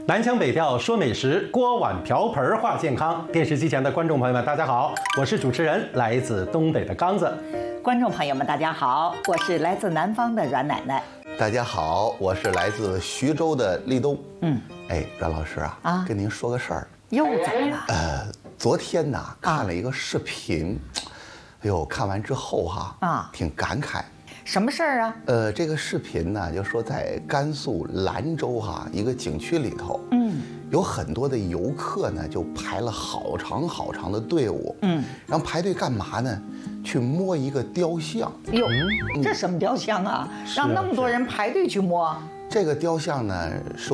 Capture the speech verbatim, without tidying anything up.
南腔北调说美食，锅碗瓢盆话健康。电视机前的观众朋友们，大家好，我是主持人，来自东北的刚子。 观众朋友们，大家好，我是来自南方的阮奶奶。 大家好，我是来自徐州的立冬。 嗯， 哎，阮老师啊， 啊跟您说个事儿。 又怎么了？ 呃，昨天呢看了一个视频，哎呦，看完之后哈啊挺感慨。 什么事儿啊？ 呃，这个视频呢，就说在甘肃兰州哈一个景区里头， 嗯， 有很多的游客呢，就排了好长好长的队伍， 嗯， 然后排队干嘛呢？去摸一个雕像。 哟，这什么雕像啊？让那么多人排队去摸？ 这个雕像呢，是